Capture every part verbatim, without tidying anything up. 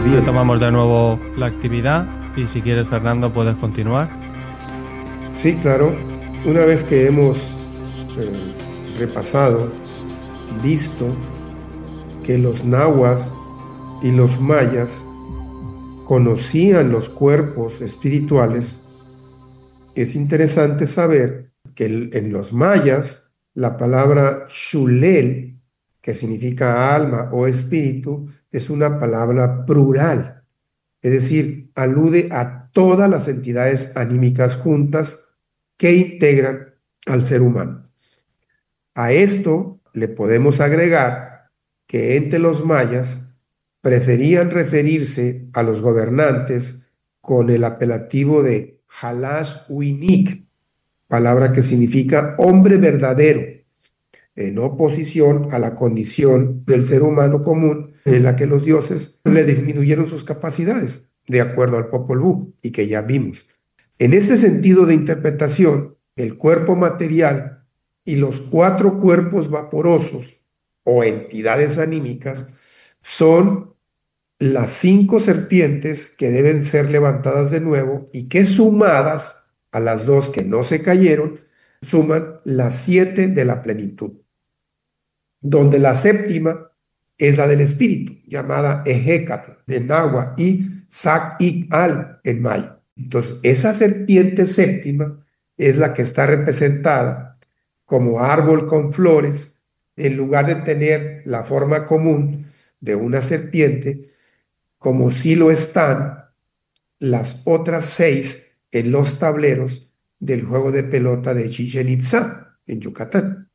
Bien. Retomamos de nuevo la actividad y si quieres, Fernando, puedes continuar. Sí, claro. Una vez que hemos eh, repasado, visto que los nahuas y los mayas conocían los cuerpos espirituales, es interesante saber que el- en los mayas la palabra shulel, que significa alma o espíritu, es una palabra plural, es decir, alude a todas las entidades anímicas juntas que integran al ser humano. A esto le podemos agregar que entre los mayas preferían referirse a los gobernantes con el apelativo de Halash Winik, palabra que significa hombre verdadero, en oposición a la condición del ser humano común en la que los dioses le disminuyeron sus capacidades, de acuerdo al Popol Vuh, y que ya vimos. En este sentido de interpretación, el cuerpo material y los cuatro cuerpos vaporosos o entidades anímicas son las cinco serpientes que deben ser levantadas de nuevo y que sumadas a las dos que no se cayeron, suman las siete de la plenitud, donde la séptima es la del espíritu, llamada Ejecatl de náhuatl y Sac-Ik-Al en maya. Entonces, esa serpiente séptima es la que está representada como árbol con flores, en lugar de tener la forma común de una serpiente, como sí lo están las otras seis en los tableros del juego de pelota de Chichén Itzá, en Yucatán.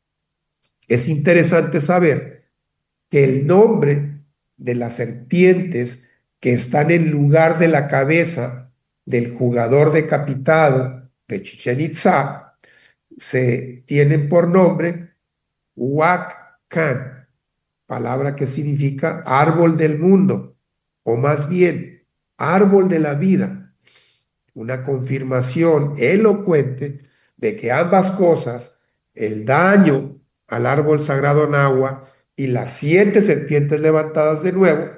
Es interesante saber que el nombre de las serpientes que están en lugar de la cabeza del jugador decapitado de Chichén Itzá se tienen por nombre Huacán, palabra que significa árbol del mundo, o más bien árbol de la vida, una confirmación elocuente de que ambas cosas, el daño al árbol sagrado náhuatl y las siete serpientes levantadas de nuevo,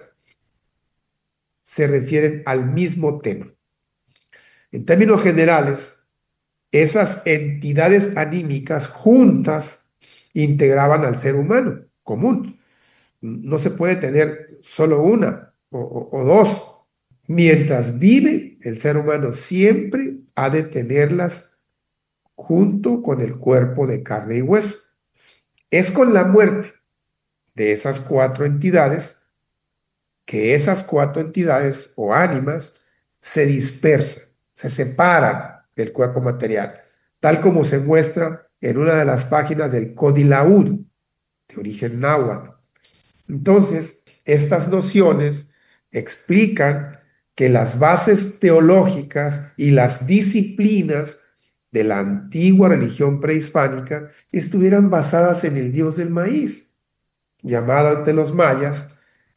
se refieren al mismo tema. En términos generales, esas entidades anímicas juntas integraban al ser humano común. No se puede tener solo una o, o, o dos. Mientras vive, el ser humano siempre ha de tenerlas junto con el cuerpo de carne y hueso. Es con la muerte de esas cuatro entidades que esas cuatro entidades o ánimas se dispersan, se separan del cuerpo material, tal como se muestra en una de las páginas del Codilaud, de origen náhuatl. Entonces, estas nociones explican que las bases teológicas y las disciplinas de la antigua religión prehispánica estuvieran basadas en el dios del maíz, llamado ante los mayas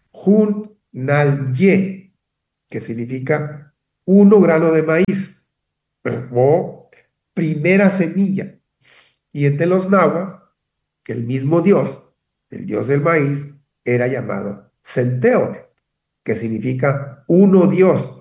Hun-Nal-Ye, que significa uno grano de maíz o primera semilla. Y entre los náhuatl, el mismo dios, el dios del maíz, era llamado Centeotl, que significa uno Dios